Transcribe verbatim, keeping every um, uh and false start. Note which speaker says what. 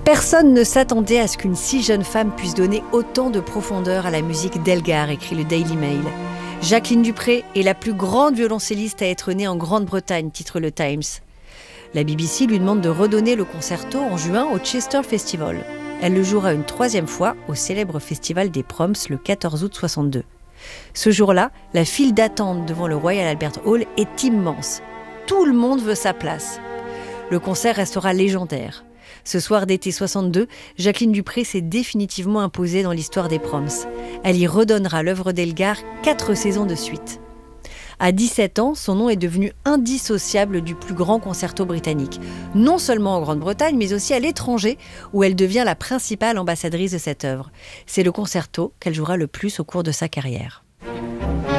Speaker 1: Personne ne s'attendait à ce qu'une si jeune femme puisse donner autant de profondeur à la musique d'Elgar, écrit le Daily Mail. Jacqueline du Pré est la plus grande violoncelliste à être née en Grande-Bretagne, titre le Times. La B B C lui demande de redonner le concerto en juin au Chester Festival. Elle le jouera une troisième fois au célèbre festival des Proms le quatorze août soixante-deux. Ce jour-là, la file d'attente devant le Royal Albert Hall est immense. Tout le monde veut sa place. Le concert restera légendaire. Ce soir d'été soixante-deux, Jacqueline du Pré s'est définitivement imposée dans l'histoire des Proms. Elle y redonnera l'œuvre d'Elgar quatre saisons de suite. À dix-sept ans, son nom est devenu indissociable du plus grand concerto britannique. Non seulement en Grande-Bretagne, mais aussi à l'étranger, où elle devient la principale ambassadrice de cette œuvre. C'est le concerto qu'elle jouera le plus au cours de sa carrière.